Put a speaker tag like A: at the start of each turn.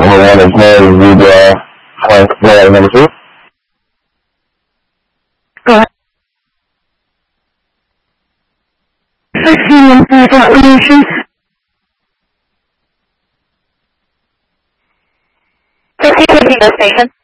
A: number one is Mary Zebra, Frank Miller, number two.
B: Go ahead. 16 information. 15 the station.